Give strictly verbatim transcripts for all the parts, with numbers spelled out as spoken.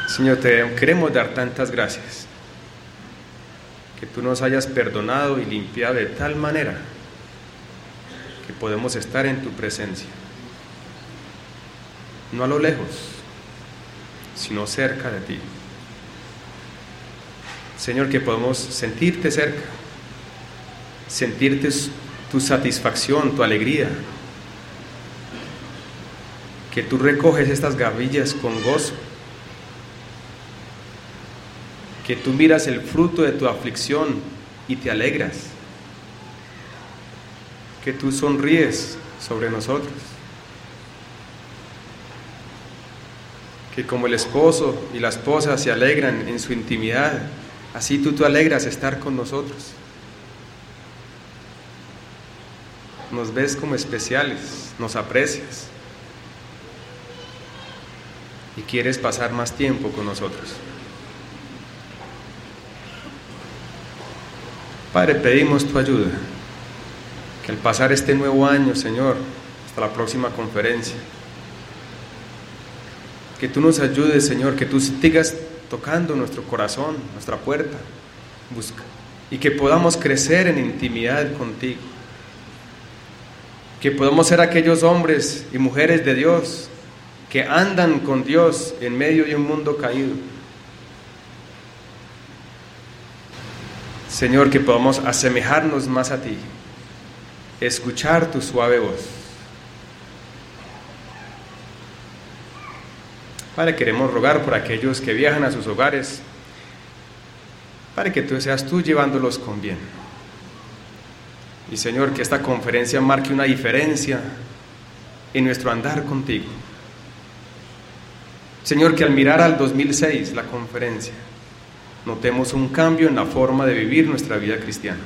Señor, te queremos dar tantas gracias, que tú nos hayas perdonado y limpiado de tal manera que podemos estar en tu presencia, no a lo lejos, sino cerca de ti. Señor, que podemos sentirte cerca, sentirte tu satisfacción, tu alegría, que tú recoges estas gavillas con gozo, que tú miras el fruto de tu aflicción y te alegras, que tú sonríes sobre nosotros, que como el esposo y la esposa se alegran en su intimidad, así tú te alegras estar con nosotros. Nos ves como especiales, nos aprecias y quieres pasar más tiempo con nosotros. Padre, pedimos tu ayuda, que al pasar este nuevo año, Señor, hasta la próxima conferencia, que tú nos ayudes, Señor, que tú sigas tocando nuestro corazón, nuestra puerta, busca, y que podamos crecer en intimidad contigo, que podamos ser aquellos hombres y mujeres de Dios que andan con Dios en medio de un mundo caído. Señor, que podamos asemejarnos más a ti, escuchar tu suave voz. Padre, queremos rogar por aquellos que viajan a sus hogares, para que tú seas tú llevándolos con bien. Y Señor, que esta conferencia marque una diferencia en nuestro andar contigo. Señor, que al mirar al dos mil seis, la conferencia, notemos un cambio en la forma de vivir nuestra vida cristiana.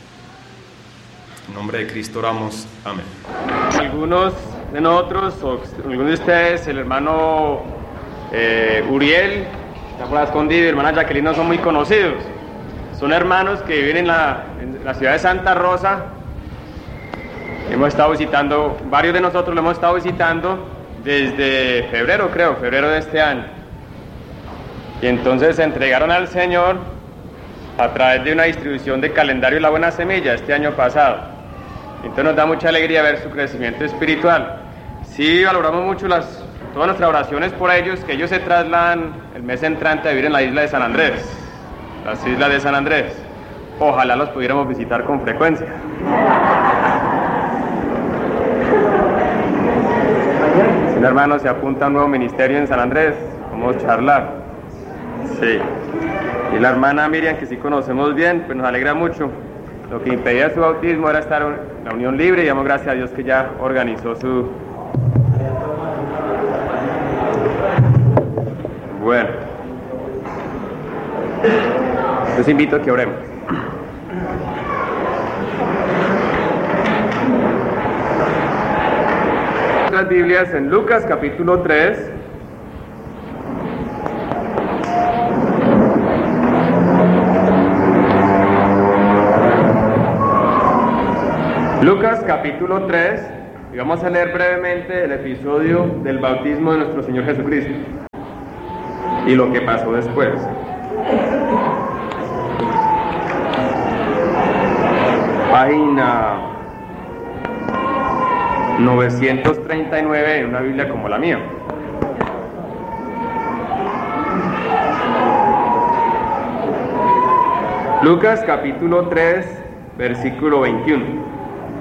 En nombre de Cristo oramos. Amén. Algunos de nosotros, o algunos de ustedes, el hermano eh, Uriel, está por ahí escondido, y la hermana Jacqueline no son muy conocidos. Son hermanos que viven en la, en la ciudad de Santa Rosa. Hemos estado visitando, varios de nosotros lo hemos estado visitando desde febrero, creo, febrero de este año. Y entonces se entregaron al Señor a través de una distribución de calendario de la Buena Semilla este año pasado. Entonces nos da mucha alegría ver su crecimiento espiritual. Sí, valoramos mucho las, todas nuestras oraciones por ellos, que ellos se trasladan el mes entrante a vivir en la isla de San Andrés, las islas de San Andrés. Ojalá los pudiéramos visitar con frecuencia. Si un hermano se apunta a un nuevo ministerio en San Andrés, vamos a charlar. Sí, y la hermana Miriam, que sí conocemos bien, pues nos alegra mucho. Lo que impedía su bautismo era estar en la unión libre, y damos gracias a Dios que ya organizó su... Bueno, los invito a que oremos. Las Biblias en Lucas capítulo tres. Lucas capítulo tres, y vamos a leer brevemente el episodio del bautismo de nuestro Señor Jesucristo y lo que pasó después. Página novecientos treinta y nueve en una Biblia como la mía. Lucas capítulo tres, versículo veintiuno.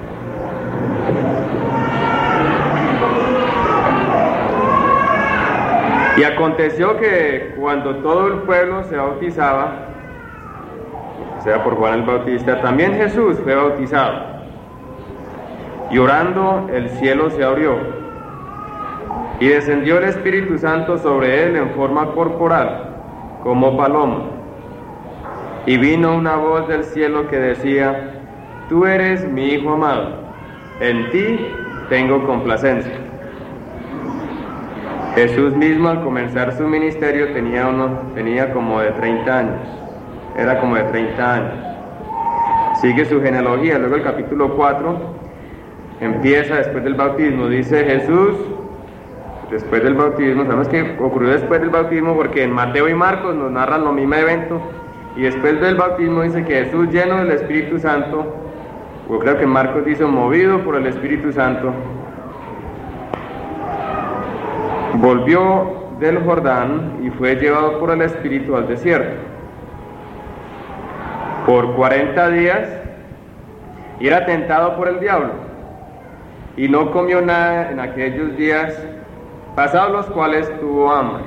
Y aconteció que cuando todo el pueblo se bautizaba, o sea, por Juan el Bautista, también Jesús fue bautizado. Y orando, el cielo se abrió, y descendió el Espíritu Santo sobre él en forma corporal, como paloma. Y vino una voz del cielo que decía: Tú eres mi Hijo amado, en ti tengo complacencia. Jesús mismo, al comenzar su ministerio, tenía, uno, tenía como de treinta años, era como de treinta años. Sigue su genealogía, luego el capítulo cuatro empieza después del bautismo, dice: Jesús después del bautismo. Sabemos que ocurrió después del bautismo porque en Mateo y Marcos nos narran lo mismo evento, y después del bautismo dice que Jesús, lleno del Espíritu Santo, o creo que Marcos dice movido por el Espíritu Santo, volvió del Jordán y fue llevado por el Espíritu al desierto por cuarenta días, y era tentado por el diablo, y no comió nada en aquellos días, pasados los cuales tuvo hambre.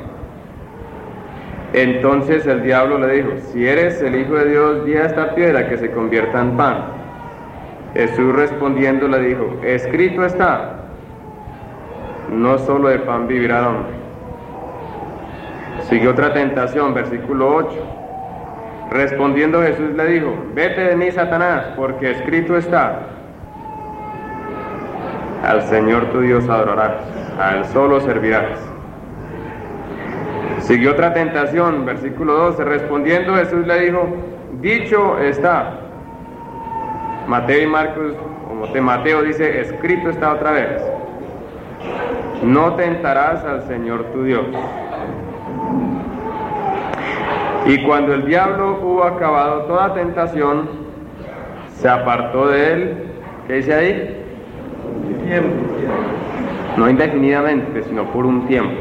Entonces el diablo le dijo: si eres el Hijo de Dios, di a esta piedra que se convierta en pan. Jesús respondiendo le dijo: escrito está, no solo de pan vivirá el hombre. Siguió otra tentación, versículo ocho. Respondiendo Jesús le dijo: vete de mí, Satanás, porque escrito está, al Señor tu Dios adorarás, a Él solo servirás. Siguió otra tentación, versículo doce. Respondiendo Jesús le dijo: dicho está. Mateo y Marcos, como de Mateo dice, escrito está otra vez, no tentarás al Señor tu Dios. Y cuando el diablo hubo acabado toda tentación, se apartó de él. ¿Qué dice ahí? No indefinidamente, sino por un tiempo.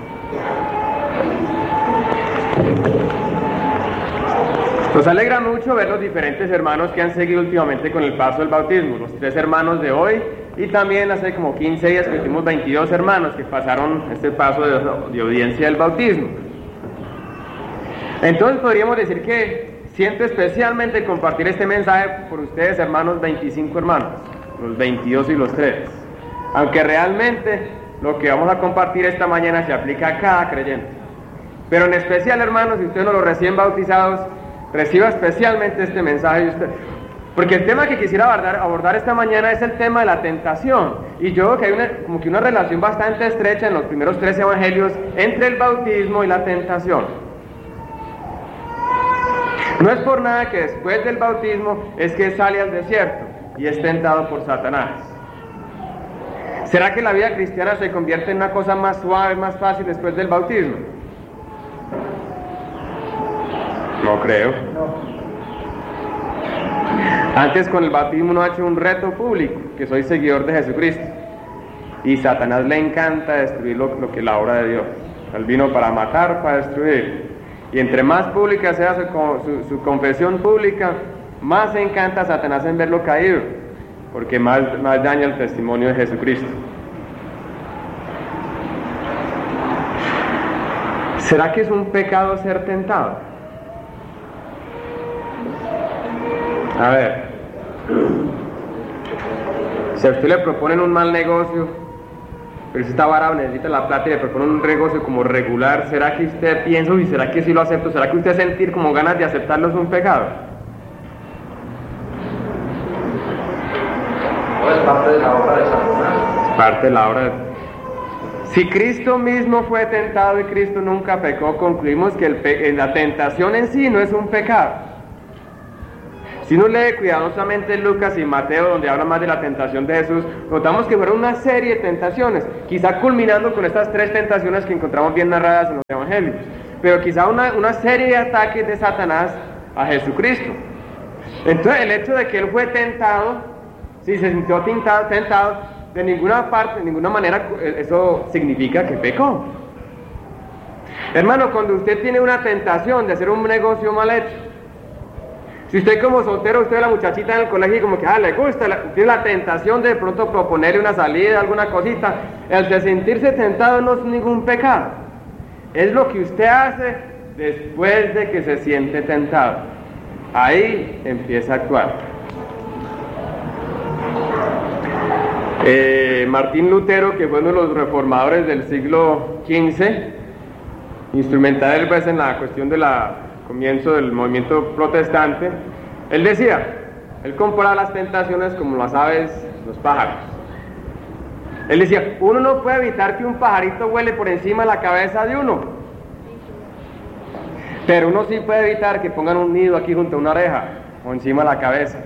Nos alegra mucho ver los diferentes hermanos que han seguido últimamente con el paso del bautismo, los tres hermanos de hoy, y también hace como quince días que tuvimos veintidós hermanos que pasaron este paso de, de obediencia del bautismo. Entonces podríamos decir que siento especialmente compartir este mensaje por ustedes, hermanos, veinticinco hermanos, los veintidós y los tres, aunque realmente lo que vamos a compartir esta mañana se aplica a cada creyente, pero en especial, hermanos, si ustedes no los recién bautizados, reciba especialmente este mensaje de ustedes, porque el tema que quisiera abordar, abordar esta mañana es el tema de la tentación, y yo creo que hay una, como que una relación bastante estrecha en los primeros tres evangelios entre el bautismo y la tentación. No es por nada que después del bautismo es que sale al desierto y es tentado por Satanás. ¿Será que la vida cristiana se convierte en una cosa más suave, más fácil después del bautismo? No creo. Antes, con el bautismo uno ha hecho un reto público, que soy seguidor de Jesucristo, y Satanás le encanta destruir lo, lo que es la obra de Dios. Él vino para matar, para destruir. Y entre más pública sea su, su, su confesión pública, más se encanta a Satanás en verlo caído, porque más, más daña el testimonio de Jesucristo. ¿Será que es un pecado ser tentado? A ver, si a usted le proponen un mal negocio, pero si está varado, necesita la plata y le proponen un negocio como regular, ¿será que usted piensa, y será que sí lo acepto? ¿Será que usted sentir como ganas de aceptarlo es un pecado? ¿O es parte de la obra de Satanás? Parte de la obra de... Si Cristo mismo fue tentado y Cristo nunca pecó, concluimos que el pe... la tentación en sí no es un pecado. Si uno lee cuidadosamente Lucas y Mateo, donde habla más de la tentación de Jesús, notamos que fueron una serie de tentaciones, quizá culminando con estas tres tentaciones que encontramos bien narradas en los evangelios, pero quizá una, una serie de ataques de Satanás a Jesucristo. Entonces el hecho de que él fue tentado, si se sintió tentado, tentado, de ninguna parte, de ninguna manera eso significa que pecó. Hermano, cuando usted tiene una tentación de hacer un negocio mal hecho, si usted como soltero, usted ve a la muchachita en el colegio y como que ah, le gusta, la, tiene la tentación de, de pronto proponerle una salida, alguna cosita, el de sentirse tentado no es ningún pecado, es lo que usted hace después de que se siente tentado, ahí empieza a actuar. Eh, Martín Lutero, que fue uno de los reformadores del siglo quince, instrumental pues en la cuestión de la comienzo del movimiento protestante, él decía, él comparaba las tentaciones como las aves, los pájaros. Él decía, uno no puede evitar que un pajarito vuele por encima de la cabeza de uno, pero uno sí puede evitar que pongan un nido aquí junto a una oreja o encima de la cabeza.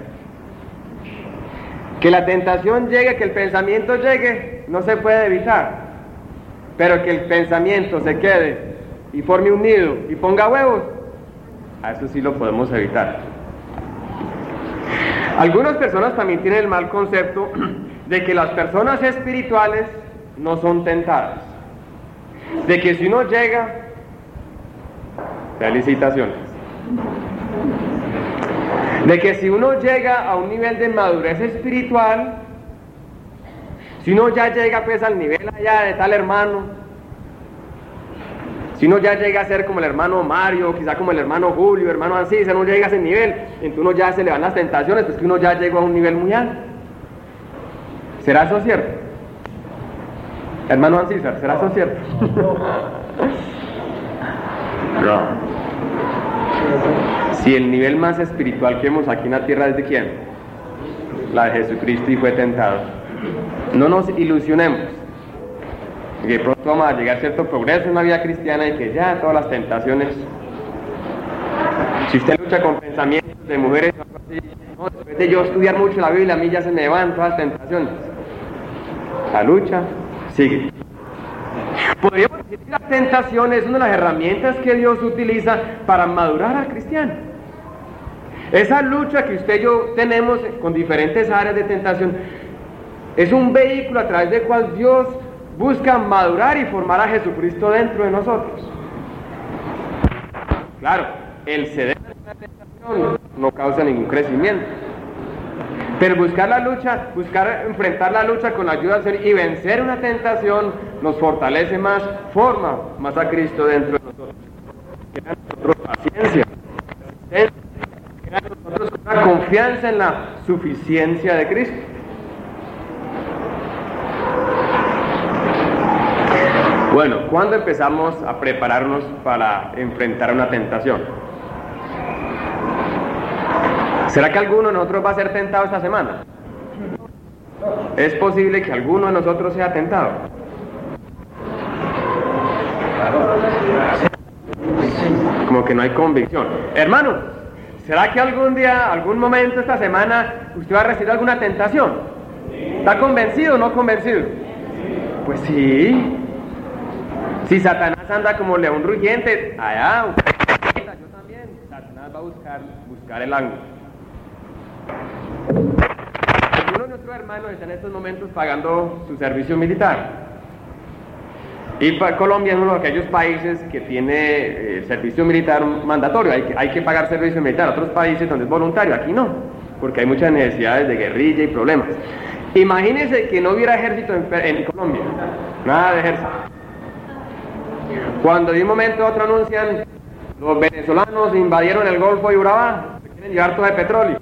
Que la tentación llegue, que el pensamiento llegue, no se puede evitar, pero que el pensamiento se quede y forme un nido y ponga huevos, a eso sí lo podemos evitar. Algunas personas también tienen el mal concepto de que las personas espirituales no son tentadas, de que si uno llega, felicitaciones, de que si uno llega a un nivel de madurez espiritual, si uno ya llega pues al nivel allá de tal hermano, si uno ya llega a ser como el hermano Mario, quizá como el hermano Julio, hermano Ancisa, uno llega a ese nivel, entonces uno ya se le van las tentaciones, pues que uno ya llegó a un nivel muy alto. ¿Será eso cierto? Hermano Ancisa, ¿será eso cierto? No. Si el nivel más espiritual que vemos aquí en la tierra es de quién, la de Jesucristo, y fue tentado, no nos ilusionemos que pronto vamos a llegar a cierto progreso en la vida cristiana y que ya todas las tentaciones, si usted lucha con pensamientos de mujeres o algo así, no, después de yo estudiar mucho la Biblia, a mí ya se me van todas las tentaciones. La lucha sigue. Podríamos decir que la tentación es una de las herramientas que Dios utiliza para madurar al cristiano. Esa lucha que usted y yo tenemos con diferentes áreas de tentación es un vehículo a través del cual Dios busca madurar y formar a Jesucristo dentro de nosotros. Claro, el ceder a la tentación no causa ningún crecimiento, pero buscar la lucha, buscar enfrentar la lucha con la ayuda del Señor y vencer una tentación nos fortalece más, forma más a Cristo dentro de nosotros. Crea en nosotros paciencia, crea en nosotros una confianza en la suficiencia de Cristo. Bueno, ¿cuándo empezamos a prepararnos para enfrentar una tentación? ¿Será que alguno de nosotros va a ser tentado esta semana? ¿Es posible que alguno de nosotros sea tentado? Como que no hay convicción. Hermano, ¿será que algún día, algún momento esta semana, usted va a recibir alguna tentación? ¿Está convencido o no convencido? Pues sí. Si Satanás anda como león rugiente, allá, yo también, Satanás va a buscar, buscar el ángulo. Algunos de nuestros hermanos están en estos momentos pagando su servicio militar. Y para Colombia es uno de aquellos países que tiene eh, servicio militar mandatorio, hay que, hay que pagar servicio militar. Otros países donde es voluntario, aquí no, porque hay muchas necesidades de guerrilla y problemas. Imagínense que no hubiera ejército en, en Colombia, nada de ejército. Cuando de un momento a otro anuncian, los venezolanos invadieron el Golfo de Urabá, se quieren llevar todo el petróleo.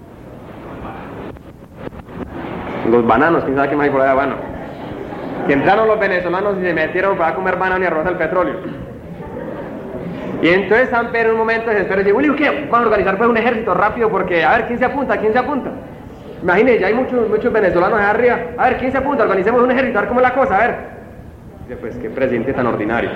Los bananos, quién sabe qué más hay por allá, bueno. Que entraron los venezolanos y se metieron para comer banano y arroz al petróleo. Y entonces San Pedro en un momento se espera y dice, Willy, ¿qué? Vamos a organizar pues un ejército rápido porque, a ver, ¿quién se apunta? ¿Quién se apunta? Imagínense, ya hay muchos, muchos venezolanos allá arriba. A ver, ¿quién se apunta? Organicemos un ejército, a ver cómo es la cosa, a ver. Dice, pues, qué presidente tan ordinario.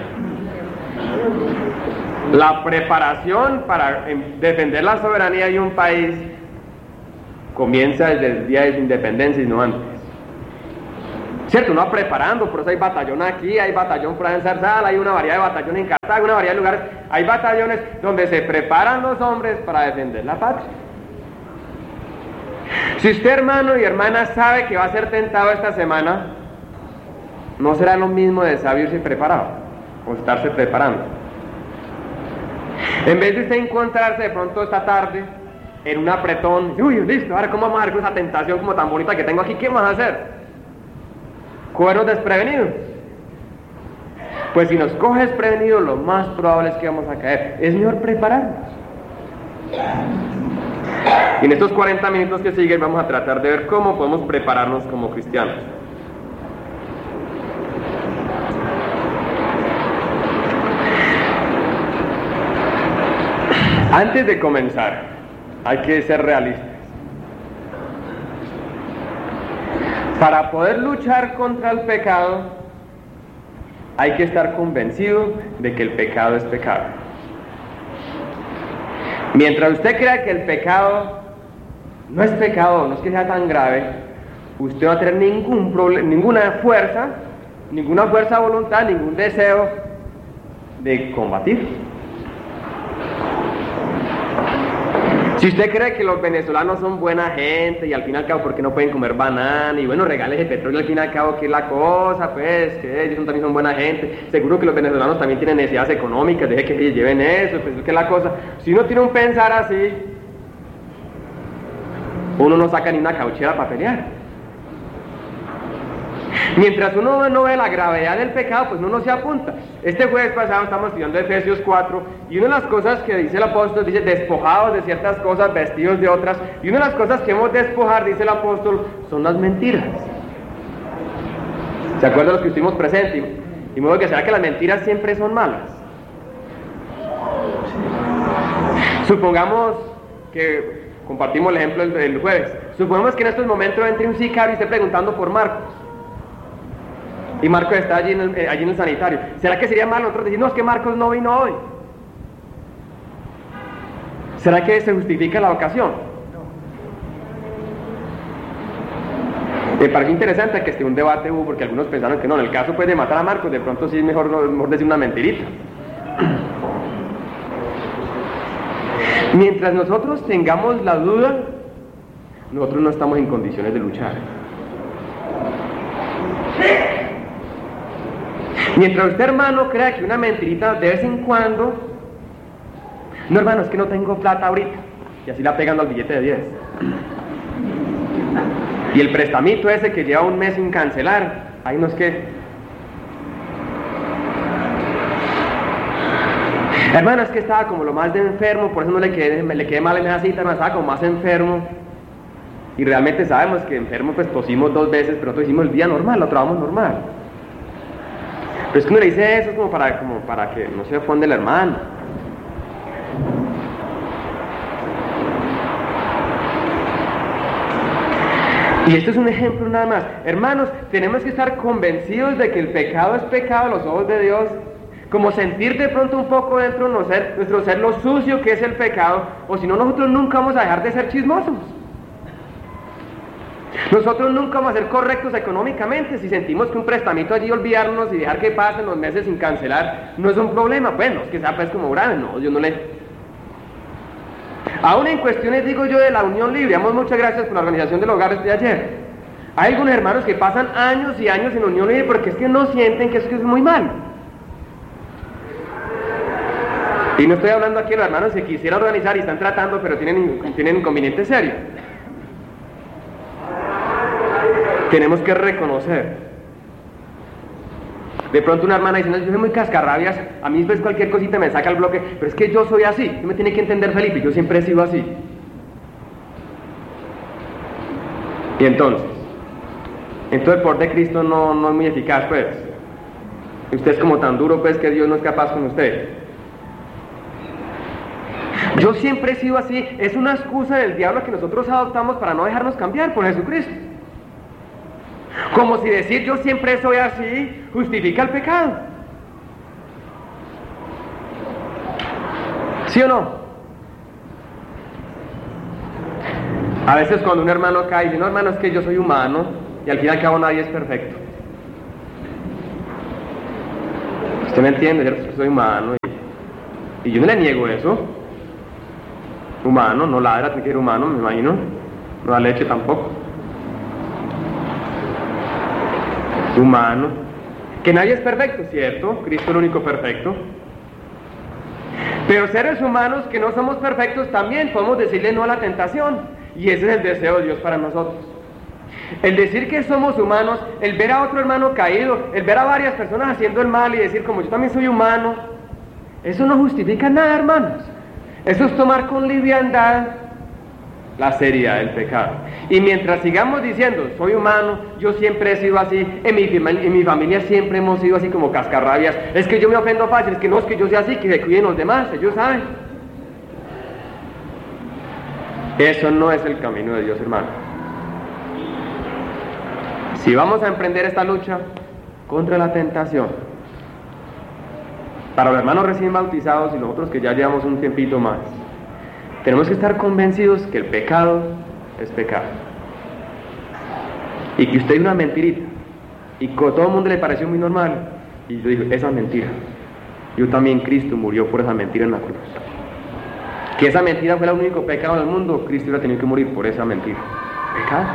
La preparación para defender la soberanía de un país comienza desde el día de su independencia y no antes. Cierto, uno va preparando, por eso hay batallón aquí, hay batallón por ahí en Zarzal, hay una variedad de batallones en Cartago, una variedad de lugares, hay batallones donde se preparan los hombres para defender la patria. Si usted, hermano y hermana, sabe que va a ser tentado esta semana, no será lo mismo de sabio irse preparado o estarse preparando. En vez de usted encontrarse de pronto esta tarde en un apretón, uy, listo, ahora cómo vamos a ver con esa tentación como tan bonita que tengo aquí, ¿qué vamos a hacer? Cogernos desprevenidos. Pues si nos coge desprevenidos, lo más probable es que vamos a caer. Es mejor prepararnos. Y en estos cuarenta minutos que siguen vamos a tratar de ver cómo podemos prepararnos como cristianos. Antes de comenzar, hay que ser realistas. Para poder luchar contra el pecado, hay que estar convencido de que el pecado es pecado. Mientras usted crea que el pecado no es pecado, no es que sea tan grave, usted no va a tener ningún problema, ninguna fuerza ninguna fuerza de voluntad, ningún deseo de combatir. Si usted cree que los venezolanos son buena gente y al fin y al cabo, ¿por qué no pueden comer banana? Y bueno, regales de petróleo al fin y al cabo, ¿qué es la cosa? Pues, que ellos también son buena gente. Seguro que los venezolanos también tienen necesidades económicas, deje que ellos lleven eso, pues, ¿qué es la cosa? Si uno tiene un pensar así, uno no saca ni una cauchera para pelear. Mientras uno no ve la gravedad del pecado, pues uno no se apunta. Este jueves pasado estamos estudiando Efesios cuatro, y una de las cosas que dice el apóstol, dice despojados de ciertas cosas, vestidos de otras, y una de las cosas que hemos de despojar, dice el apóstol, son las mentiras. ¿Se acuerdan los que estuvimos presentes? Y modo que será que las mentiras siempre son malas. Supongamos que compartimos el ejemplo del, del jueves. Supongamos que en estos momentos entre un sicario y esté preguntando por Marcos. Y Marcos está allí en, el, eh, allí en el sanitario. ¿Será que sería malo nosotros decir, no, es que Marcos no vino hoy? ¿Será que se justifica la ocasión? Me pareció interesante que este un debate hubo, porque algunos pensaron que no, en el caso pues de matar a Marcos, de pronto sí es mejor, mejor decir una mentirita. Mientras nosotros tengamos la duda, nosotros no estamos en condiciones de luchar. Mientras usted, hermano, crea que una mentirita de vez en cuando, no, hermano, es que no tengo plata ahorita, y así la pegando al billete de diez. Y el prestamito ese que lleva un mes sin cancelar, ahí no es que... Hermano, es que estaba como lo más de enfermo, por eso no le quedé, me le quedé mal en esa cita, no, estaba como más enfermo. Y realmente sabemos que enfermo pues tosimos dos veces, pero nosotros hicimos el día normal, lo trabajamos normal. Pero es que uno le dice eso como para, como para que no se ofenda el hermano. Y esto es un ejemplo nada más. Hermanos, tenemos que estar convencidos de que el pecado es pecado a los ojos de Dios. Como sentir de pronto un poco dentro de nuestro ser, nuestro ser lo sucio que es el pecado, o si no, nosotros nunca vamos a dejar de ser chismosos. Nosotros nunca vamos a ser correctos económicamente. Si sentimos que un prestamito allí, olvidarnos y dejar que pasen los meses sin cancelar, no es un problema. Bueno, es que sea pues como grave, no, yo no le... Aún en cuestiones, digo yo, de la unión libre, damos muchas gracias por la organización del hogar de ayer. Hay algunos hermanos que pasan años y años en unión libre porque es que no sienten que es, que es muy mal. Y no estoy hablando aquí de los hermanos que quisieran organizar y están tratando, pero tienen, tienen inconvenientes serios. Tenemos que reconocer. De pronto una hermana dice, no, yo soy muy cascarrabias, a mí ves cualquier cosita me saca el bloque, pero es que yo soy así, usted me tiene que entender, Felipe, yo siempre he sido así. Y entonces, entonces el poder de Cristo no, no es muy eficaz, pues. Usted es como tan duro, pues, que Dios no es capaz con usted. Yo siempre he sido así, es una excusa del diablo que nosotros adoptamos para no dejarnos cambiar por Jesucristo. Como si decir yo siempre soy así justifica el pecado. ¿Sí o no? A veces cuando un hermano cae y dice, no hermano, es que yo soy humano, y al fin y al cabo nadie es perfecto. Usted me entiende, yo soy humano, y, y yo no le niego eso. Humano, no ladra, tiene que ser humano, me imagino. No da leche tampoco. Humano. Que nadie es perfecto, ¿cierto? Cristo es el único perfecto. Pero seres humanos que no somos perfectos también podemos decirle no a la tentación. Y ese es el deseo de Dios para nosotros. El decir que somos humanos, el ver a otro hermano caído, el ver a varias personas haciendo el mal y decir como yo también soy humano, eso no justifica nada, hermanos. Eso es tomar con liviandad la seriedad del pecado. Y mientras sigamos diciendo, soy humano, yo siempre he sido así, en mi, en mi familia siempre hemos sido así como cascarrabias, es que yo me ofendo fácil, es que no es que yo sea así, que se cuiden los demás, ellos saben. Eso no es el camino de Dios, hermano. Si vamos a emprender esta lucha contra la tentación, para los hermanos recién bautizados y nosotros que ya llevamos un tiempito más, tenemos que estar convencidos que el pecado es pecado. Y que usted es una mentirita, Y a todo el mundo le pareció muy normal. Y yo digo, esa es mentira. Yo también, Cristo murió por esa mentira en la cruz. Que esa mentira fue el único pecado del mundo, Cristo hubiera tenido que morir por esa mentira. Pecado.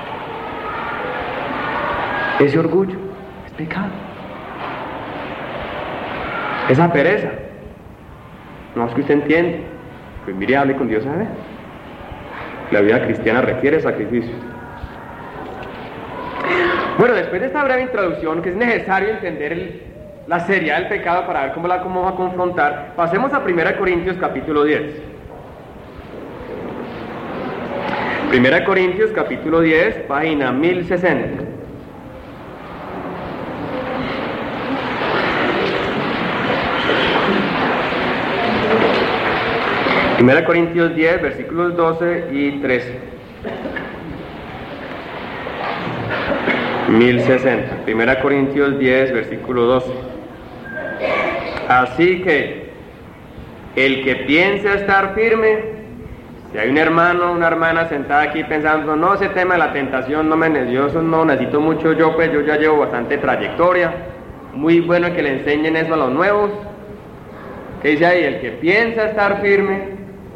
Ese orgullo es pecado. Esa pereza. No es que usted entiende. Pues mire, hable con Dios, ¿sabe? La vida cristiana requiere sacrificio. Bueno, después de esta breve introducción, que es necesario entender el, la seriedad del pecado para ver cómo la cómo va a confrontar, pasemos a primera Corintios capítulo diez. primera Corintios capítulo diez, página mil sesenta. primera Corintios diez, versículos doce y trece. mil sesenta. primera Corintios diez, versículo doce. Así que el que piensa estar firme, si hay un hermano o una hermana sentada aquí pensando, no, ese tema de la tentación no me yo eso no necesito mucho, yo pues yo ya llevo bastante trayectoria, muy bueno que le enseñen eso a los nuevos. ¿Qué dice ahí? El que piensa estar firme,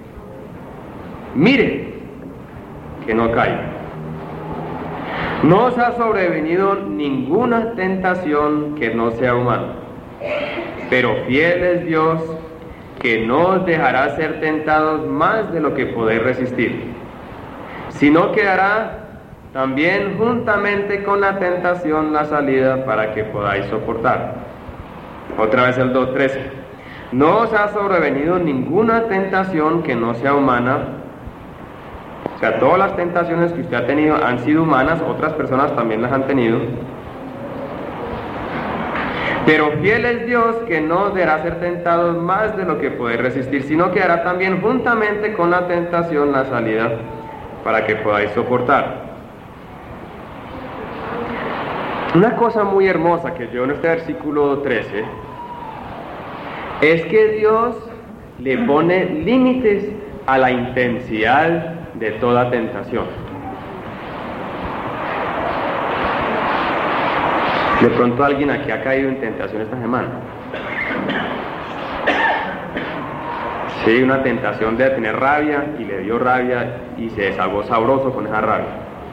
mire que no caiga. No os ha sobrevenido ninguna tentación que no sea humana, pero fiel es Dios, que no os dejará ser tentados más de lo que podéis resistir, sino que hará también juntamente con la tentación la salida para que podáis soportar. Otra vez el dos trece. No os ha sobrevenido ninguna tentación que no sea humana. O sea, todas las tentaciones que usted ha tenido han sido humanas, otras personas también las han tenido. Pero fiel es Dios, que no os dejará ser tentados más de lo que podéis resistir, sino que hará también juntamente con la tentación la salida para que podáis soportar. Una cosa muy hermosa que yo en este versículo trece es que Dios le pone límites a la intensidad de toda tentación. De pronto alguien aquí ha caído en tentación esta semana. Sí, una tentación de tener rabia y le dio rabia y se desahogó sabroso con esa rabia.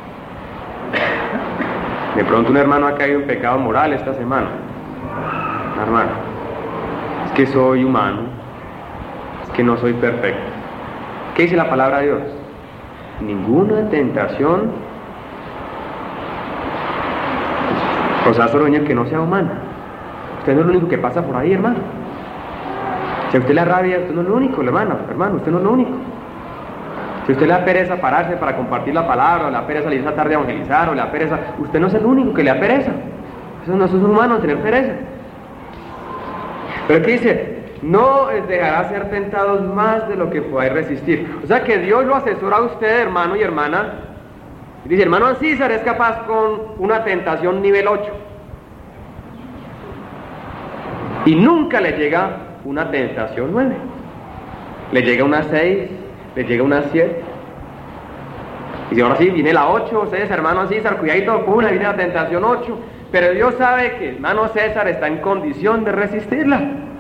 De pronto un hermano ha caído en pecado moral esta semana. Hermano, es que soy humano, es que no soy perfecto. ¿Qué dice la palabra de Dios? Ninguna tentación os ha sobrevenido que no sea humana. Usted no es lo único que pasa por ahí, hermano. Si a usted le da rabia, usted no es lo único, hermano, hermano, usted no es lo único. Si a usted le da pereza pararse para compartir la palabra, o le da pereza salir esa tarde a evangelizar, o le da pereza, usted no es el único que le da pereza. Eso no es humano tener pereza. Pero ¿qué dice? No os dejará ser tentados más de lo que podáis resistir. O sea que Dios lo asesora a usted, hermano y hermana. Dice, hermano César es capaz con una tentación nivel ocho. Y nunca le llega una tentación nueve. Le llega una seis, le llega una siete. Y si ahora sí, viene la ocho, ustedes, hermano César, cuidadito, una, viene la tentación ocho. Pero Dios sabe que hermano César está en condición de resistirla.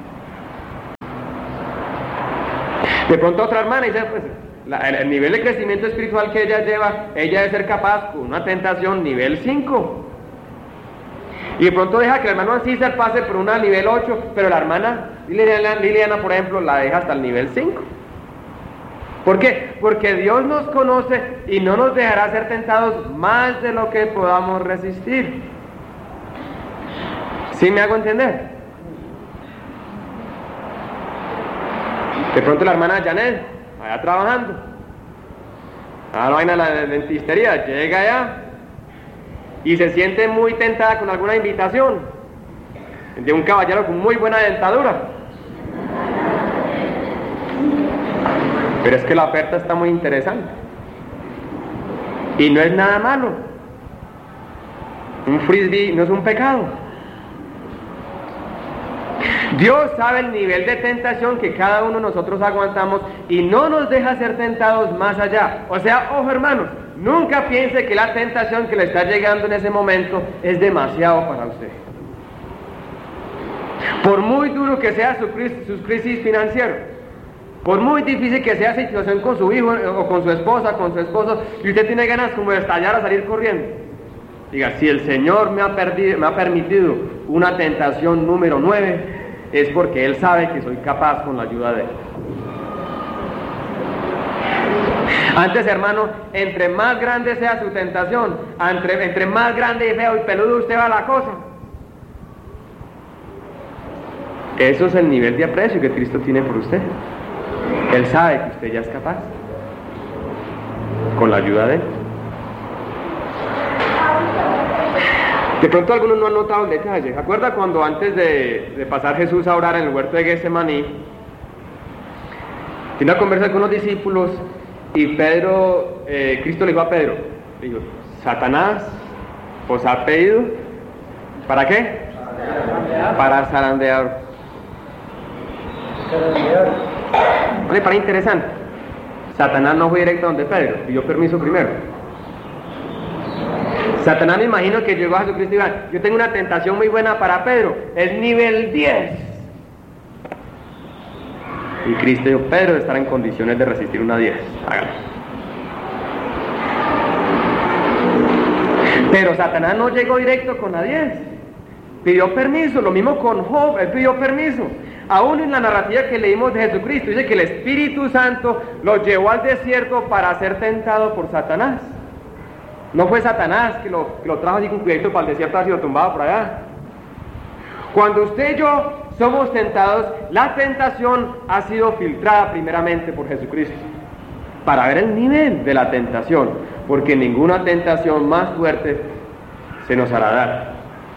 De pronto otra hermana dice, pues, la, el, el nivel de crecimiento espiritual que ella lleva, ella debe ser capaz con una tentación nivel cinco. Y de pronto deja que el hermano César pase por una nivel ocho, pero la hermana Liliana, Liliana, por ejemplo, la deja hasta el nivel cinco. ¿Por qué? Porque Dios nos conoce y no nos dejará ser tentados más de lo que podamos resistir. ¿Sí me hago entender? De pronto la hermana Janet, allá trabajando, a la vaina de la dentistería, llega allá y se siente muy tentada con alguna invitación de un caballero con muy buena dentadura. Pero es que la oferta está muy interesante y no es nada malo. Un frisbee no es un pecado. Dios sabe el nivel de tentación que cada uno de nosotros aguantamos y no nos deja ser tentados más allá. O sea, ojo hermanos, nunca piense que la tentación que le está llegando en ese momento es demasiado para usted. Por muy duro que sea su crisis, sus crisis financieras, por muy difícil que sea la situación con su hijo o con su esposa, con su esposo, y usted tiene ganas como de estallar a salir corriendo, diga, si el Señor me ha, perdido, me ha permitido una tentación número nueve, es porque Él sabe que soy capaz con la ayuda de Él. Antes, hermano, entre más grande sea su tentación, entre, entre más grande y feo y peludo usted va a la cosa, eso es el nivel de aprecio que Cristo tiene por usted. Él sabe que usted ya es capaz, con la ayuda de Él. De pronto algunos no han notado el detalle. ¿Acuerda cuando antes de, de pasar Jesús a orar en el huerto de Getsemaní, tiene una conversa con los discípulos y Pedro, eh, Cristo le dijo a Pedro, le dijo, Satanás os ha pedido, ¿para qué? Para zarandear. ¿No le parece interesante? Satanás no fue directo donde Pedro, pidió permiso primero. Satanás, me imagino que llegó a Jesucristo y dijo, yo tengo una tentación muy buena para Pedro, es nivel diez. Y Cristo dijo, Pedro estará en condiciones de resistir una diez, hágalo. Pero Satanás no llegó directo con la diez, pidió permiso, lo mismo con Job, él pidió permiso. Aún en la narrativa que leímos de Jesucristo, dice que el Espíritu Santo lo llevó al desierto para ser tentado por Satanás. No fue Satanás que lo, que lo trajo así con cuidado para el desierto, así lo tumbado por allá. Cuando usted y yo somos tentados, la tentación ha sido filtrada primeramente por Jesucristo, para ver el nivel de la tentación, porque ninguna tentación más fuerte se nos hará dar.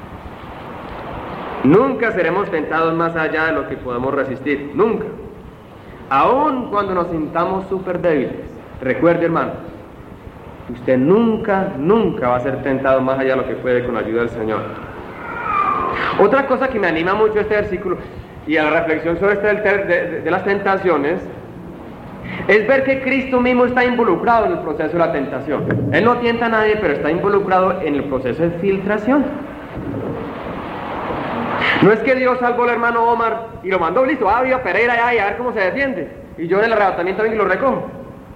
Nunca seremos tentados más allá de lo que podamos resistir, nunca. Aun cuando nos sintamos súper débiles, recuerde, hermano, usted nunca, nunca va a ser tentado más allá de lo que puede con la ayuda del Señor. Otra cosa que me anima mucho este versículo y a la reflexión sobre este de, de, de las tentaciones es ver que Cristo mismo está involucrado en el proceso de la tentación. Él no tienta a nadie, pero está involucrado en el proceso de filtración. No es que Dios salvó al hermano Omar y lo mandó, listo, ah, viva Pereira ya, y a ver cómo se defiende, y yo en el arrebatamiento vengo y lo recojo.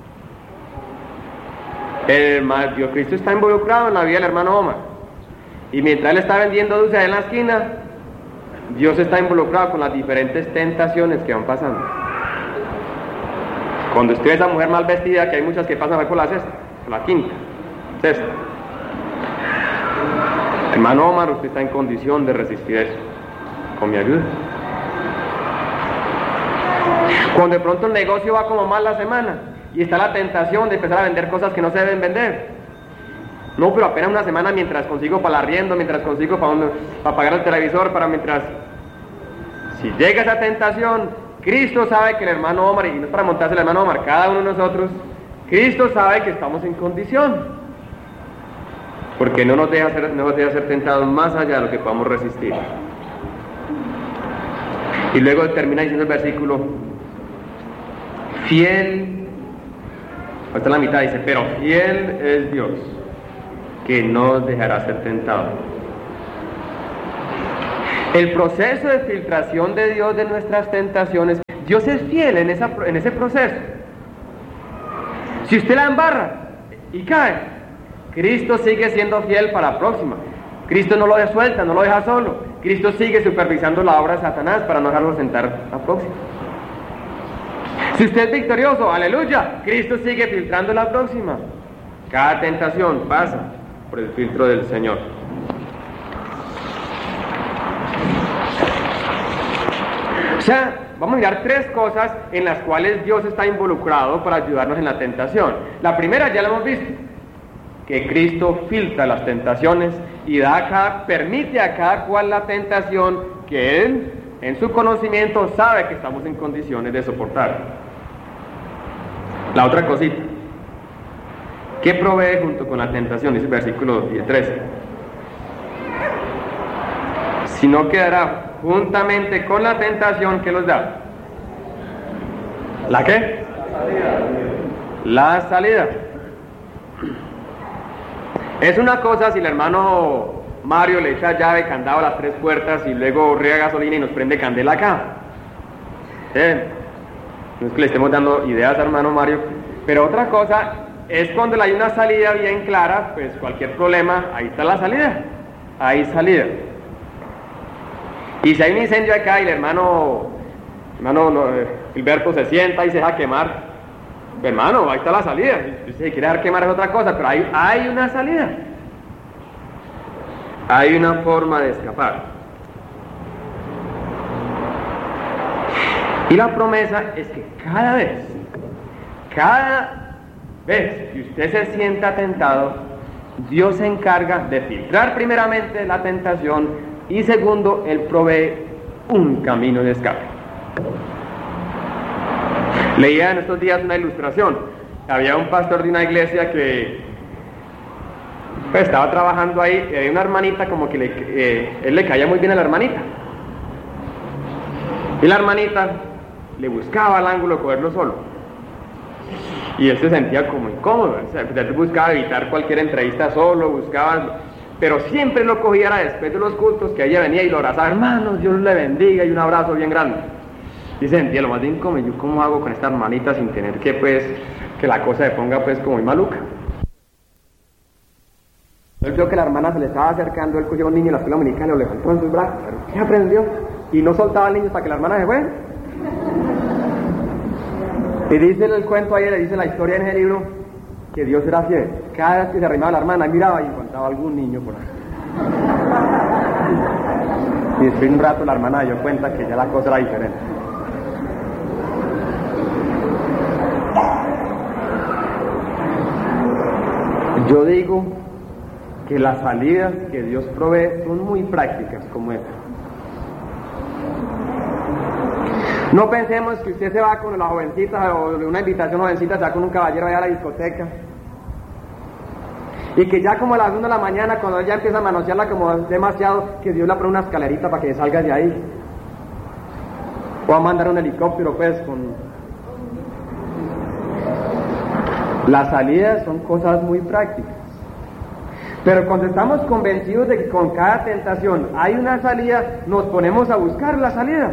El Dios Cristo está involucrado en la vida del hermano Omar, y mientras él está vendiendo dulces en la esquina, Dios está involucrado con las diferentes tentaciones que van pasando. Cuando usted ve a esa mujer mal vestida, que hay muchas que pasan por la sexta, por la quinta, sexta, hermano Omar, usted está en condición de resistir eso, con mi ayuda. Cuando de pronto el negocio va como mal la semana, y está la tentación de empezar a vender cosas que no se deben vender. No, pero apenas una semana mientras consigo para el arriendo, mientras consigo para, un, para pagar el televisor, para mientras... Si llega esa tentación, Cristo sabe que el hermano Omar, y no es para montarse el hermano Omar, cada uno de nosotros, Cristo sabe que estamos en condición, porque no nos deja ser, no nos deja ser tentados más allá de lo que podamos resistir. Y luego termina diciendo el versículo, fiel, hasta la mitad dice, pero fiel es Dios, que no os dejará ser tentado. El proceso de filtración de Dios de nuestras tentaciones, Dios es fiel en, esa, en ese proceso. Si usted la embarra y cae, Cristo sigue siendo fiel para la próxima. Cristo no lo suelta, no lo deja solo. Cristo sigue supervisando la obra de Satanás para no dejarlo sentar a la próxima. Si usted es victorioso, aleluya, Cristo sigue filtrando la próxima. Cada tentación pasa por el filtro del Señor. O sea, vamos a mirar tres cosas en las cuales Dios está involucrado para ayudarnos en la tentación. La primera ya la hemos visto, que Cristo filtra las tentaciones y da a cada, permite a cada cual la tentación que Él, en su conocimiento, sabe que estamos en condiciones de soportar. La otra cosita, ¿qué provee junto con la tentación? Dice el versículo trece. Si no quedará juntamente con la tentación que los da. ¿La qué? La salida. La salida. Es una cosa si el hermano Mario le echa llave, candado a las tres puertas y luego riega gasolina y nos prende candela acá. ¿Eh? No es que le estemos dando ideas a hermano Mario, pero otra cosa es cuando hay una salida bien clara, pues cualquier problema, ahí está la salida, hay salida. Y si hay un incendio acá y el hermano, hermano no, Gilberto se sienta y se deja quemar, hermano, ahí está la salida. Si se quiere dejar quemar es otra cosa, pero hay, hay una salida. Hay una forma de escapar. Y la promesa es que cada vez, cada vez que usted se sienta tentado, Dios se encarga de filtrar primeramente la tentación y segundo, Él provee un camino de escape. Leía en estos días una ilustración. Había un pastor de una iglesia que pues, estaba trabajando ahí y había una hermanita como que le, eh, él le caía muy bien a la hermanita. Y la hermanita le buscaba el ángulo de cogerlo solo. Y él se sentía como incómodo. O sea, él buscaba evitar cualquier entrevista solo, buscaba... Pero siempre lo cogía era después de los cultos, que ella venía y lo abrazaba. Hermanos, Dios le bendiga, y un abrazo bien grande. Y se sentía lo más de incómodo. ¿Yo cómo hago con esta hermanita sin tener que, pues, que la cosa se ponga, pues, como muy maluca? Él vio que la hermana se le estaba acercando, él cogió a un niño en la escuela dominical y lo levantó en sus brazos. Pero ¿qué aprendió? Y no soltaba al niño hasta que la hermana se fue. Y dice el cuento ayer, dice la historia en ese libro, que Dios era fiel. Cada vez que se arrimaba la hermana, miraba y encontraba algún niño por ahí. Y después de un rato la hermana dio cuenta que ya la cosa era diferente. Yo digo que las salidas que Dios provee son muy prácticas como esta. No pensemos que usted se va con la jovencita o de una invitación jovencita, se va con un caballero allá a la discoteca y que ya como a las una de la mañana, cuando ella empieza a manosearla como demasiado, que Dios le pone una escalerita para que salga de ahí, o a mandar un helicóptero pues con... Las salidas son cosas muy prácticas, pero cuando estamos convencidos de que con cada tentación hay una salida, nos ponemos a buscar la salida.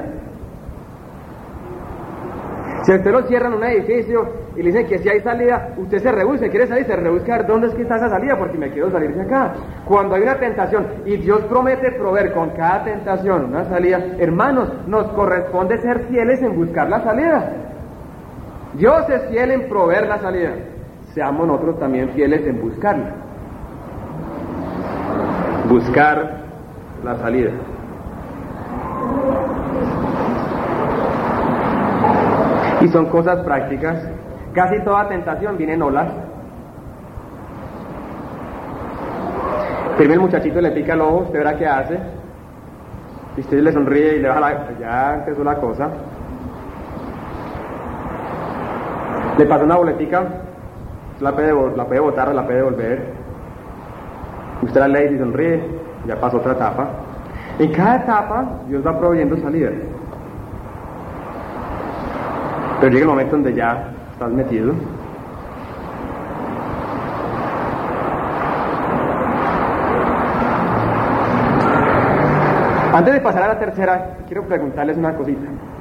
Si usted lo cierra en un edificio y le dicen que si hay salida, usted se rehúsa, quiere salir, se rehúsa a ver dónde es que está esa salida, porque me quiero salir de acá. Cuando hay una tentación y Dios promete proveer con cada tentación una salida, hermanos, nos corresponde ser fieles en buscar la salida. Dios es fiel en proveer la salida, seamos nosotros también fieles en buscarla. Buscar la salida. Y son cosas prácticas. Casi toda tentación viene en olas. Primero el muchachito le pica el ojo, usted verá qué hace. Y usted le sonríe y le baja la... Ya empezó la cosa. Le pasa una boletica, la puede, la puede botar o la puede devolver. Usted la lee y sonríe, ya pasó otra etapa. En cada etapa Dios va proveyendo salidas. Pero llega el momento donde ya estás metido. Antes de pasar a la tercera, quiero preguntarles una cosita.